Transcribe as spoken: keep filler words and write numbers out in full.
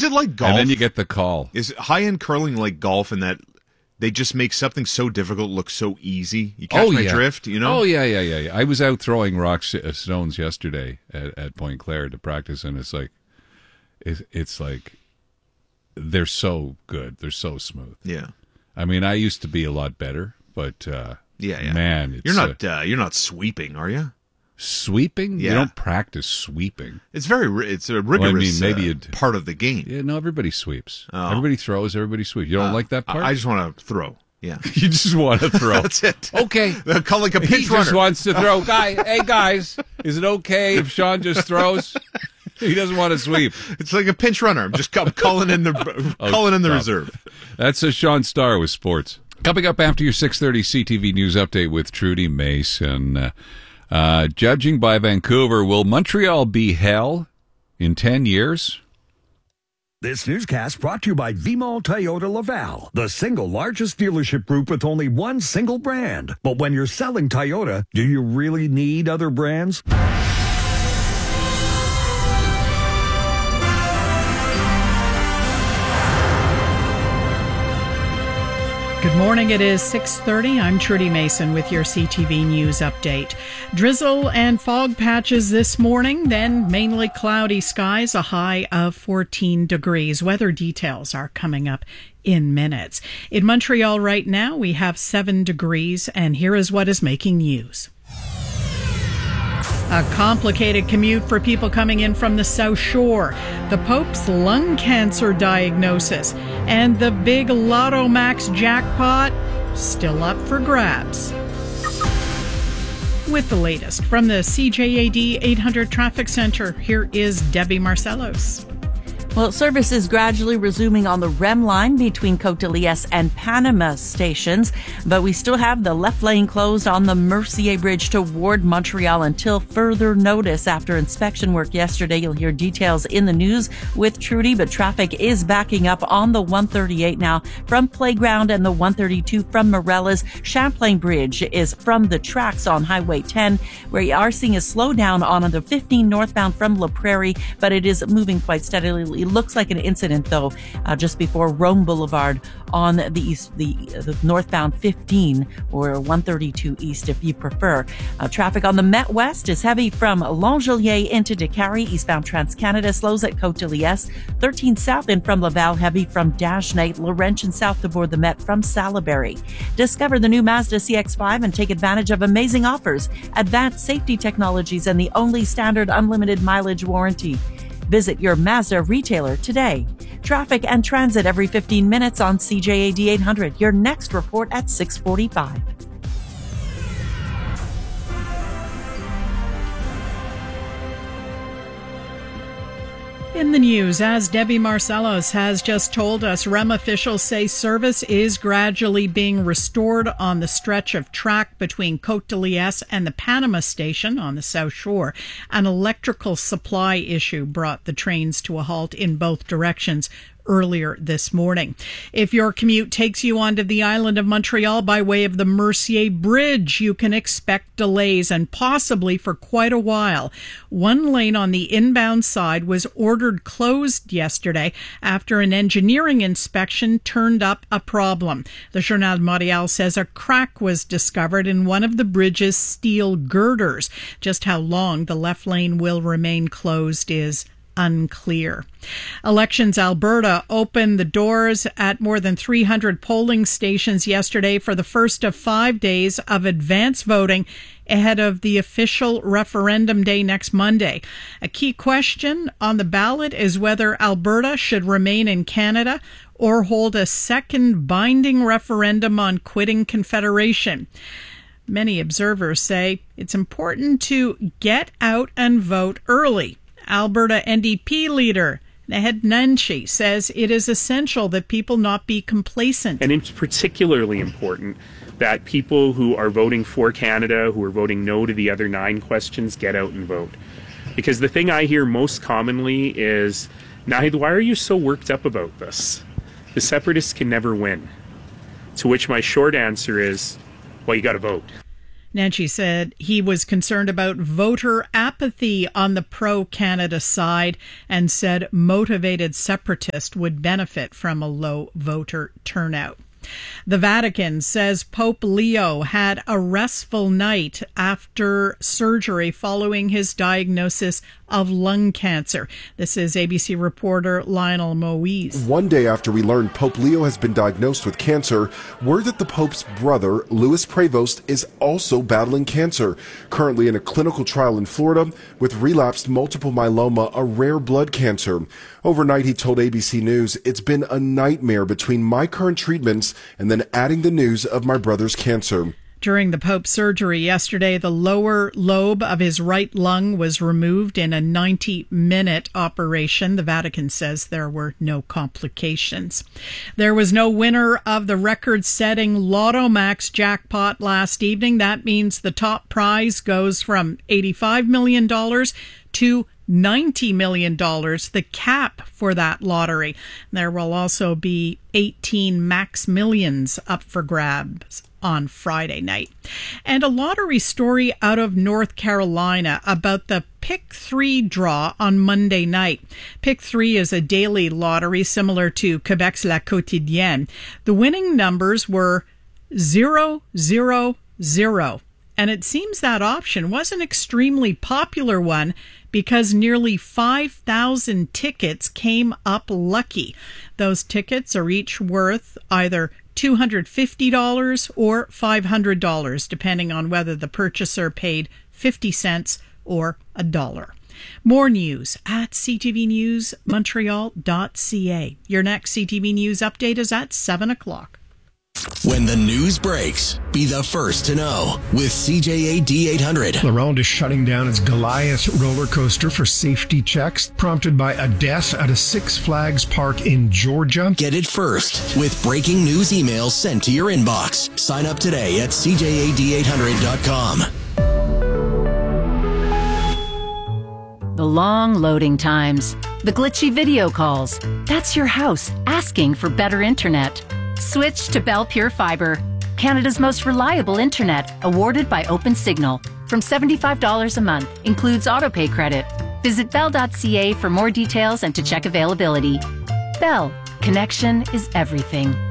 Is it like golf? And then you get the call. Is high-end curling like golf in that they just make something so difficult look so easy? You catch oh, my yeah. drift, you know? Oh, yeah, yeah, yeah, yeah. I was out throwing rocks, uh, stones yesterday at, at Point Claire to practice, and it's like, it's, it's like, they're so good. They're so smooth. Yeah. I mean, I used to be a lot better, but uh, yeah, yeah. man, it's you're not uh, you're not sweeping, are you? Sweeping? Yeah. You don't practice sweeping. It's very it's a rigorous well, I mean, maybe uh, part of the game. Yeah, no, everybody sweeps. Oh. Everybody throws. Everybody sweeps. You don't uh, like that part? I just want to throw. Yeah, you just want to throw. That's it. Okay, call like a pinch he runner. Just wants to throw. Guy, hey guys, is it okay if Sean just throws? He doesn't want to sweep. It's like a pinch runner. I'm just I'm calling in the oh, calling in the stop. reserve. That's a Sean Starr with sports. Coming up after your six thirty C T V News Update with Trudy Mason. Uh, uh, judging by Vancouver, will Montreal be hell in ten years? This newscast brought to you by Vimol Toyota Laval, the single largest dealership group with only one single brand. But when you're selling Toyota, do you really need other brands? Good morning. It is six thirty. I'm Trudy Mason with your C T V News Update. Drizzle and fog patches this morning, then mainly cloudy skies, a high of fourteen degrees. Weather details are coming up in minutes. In Montreal right now, we have seven degrees, and here is what is making news. A complicated commute for people coming in from the South Shore, the Pope's lung cancer diagnosis, and the big Lotto Max jackpot still up for grabs. With the latest from the C J A D eight hundred Traffic Center, here is Debbie Marcellos. Well, service is gradually resuming on the R E M line between Côte de Liesse and Panama stations, but we still have the left lane closed on the Mercier Bridge toward Montreal until further notice. After inspection work yesterday, you'll hear details in the news with Trudy, but traffic is backing up on the one thirty-eight now from Playground and the one thirty-two from Morellas. Champlain Bridge is from the tracks on Highway ten, where you are seeing a slowdown on the fifteen northbound from La Prairie, but it is moving quite steadily. It looks like an incident, though, uh, just before Rome Boulevard on the east, the, the northbound fifteen or one thirty-two east, if you prefer. Uh, traffic on the Met West is heavy from Langelier into Décarie. Eastbound TransCanada slows at Côte de Liesse. thirteen south and from Laval, heavy from Dagenais. Laurentian south aboard the Met from Salaberry. Discover the new Mazda C X five and take advantage of amazing offers, advanced safety technologies, and the only standard unlimited mileage warranty. Visit your Mazda retailer today. Traffic and transit every fifteen minutes on C J A D eight hundred. Your next report at six forty-five. In the news, as Debbie Marcellos has just told us, R E M officials say service is gradually being restored on the stretch of track between Côte de Liesse and the Panama station on the South Shore. An electrical supply issue brought the trains to a halt in both directions earlier this morning. If your commute takes you onto the island of Montreal by way of the Mercier Bridge, you can expect delays and possibly for quite a while. One lane on the inbound side was ordered closed yesterday after an engineering inspection turned up a problem. The Journal de Montréal says a crack was discovered in one of the bridge's steel girders. Just how long the left lane will remain closed is unclear. Elections Alberta opened the doors at more than three hundred polling stations yesterday for the first of five days of advance voting ahead of the official referendum day next Monday. A key question on the ballot is whether Alberta should remain in Canada or hold a second binding referendum on quitting Confederation. Many observers say it's important to get out and vote early. Alberta N D P leader Naheed Nenshi says it is essential that people not be complacent. And it's particularly important that people who are voting for Canada, who are voting no to the other nine questions, get out and vote. Because the thing I hear most commonly is, Naheed, why are you so worked up about this? The separatists can never win. To which my short answer is, well, you got to vote. Nenshi said he was concerned about voter apathy on the pro-Canada side and said motivated separatists would benefit from a low voter turnout. The Vatican says Pope Leo had a restful night after surgery following his diagnosis of lung cancer. This is A B C reporter Lionel Moise. One day after we learned Pope Leo has been diagnosed with cancer, word that the Pope's brother, Louis Prevost, is also battling cancer, currently in a clinical trial in Florida with relapsed multiple myeloma, a rare blood cancer. Overnight, he told A B C News, "It's been a nightmare between my current treatments and then adding the news of my brother's cancer." During the Pope's surgery yesterday, the lower lobe of his right lung was removed in a ninety-minute operation. The Vatican says there were no complications. There was no winner of the record-setting Lotto Max jackpot last evening. That means the top prize goes from eighty-five million dollars to ninety million dollars, the cap for that lottery. There will also be eighteen Max Millions up for grabs on Friday night. And a lottery story out of North Carolina about the Pick three draw on Monday night. Pick three is a daily lottery similar to Quebec's La Quotidienne. The winning numbers were zero, zero, zero. And it seems that option was an extremely popular one because nearly five thousand tickets came up lucky. Those tickets are each worth either two hundred fifty dollars or five hundred dollars, depending on whether the purchaser paid fifty cents or a dollar. More news at c t v news montreal dot c a. Your next C T V News update is at seven o'clock. When the news breaks, be the first to know with C J A D eight hundred. La Ronde is shutting down its Goliath roller coaster for safety checks, prompted by a death at a Six Flags park in Georgia. Get it first with breaking news emails sent to your inbox. Sign up today at c j a d eight hundred dot com. The long loading times, the glitchy video calls. That's your house asking for better internet. Switch to Bell Pure Fiber, Canada's most reliable internet, awarded by OpenSignal. From seventy-five dollars a month, includes autopay credit. Visit bell dot c a for more details and to check availability. Bell, connection is everything.